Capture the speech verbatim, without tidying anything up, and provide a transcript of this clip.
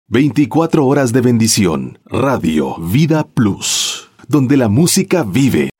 veinticuatro horas de bendición. Radio Vida Plus, donde la música vive.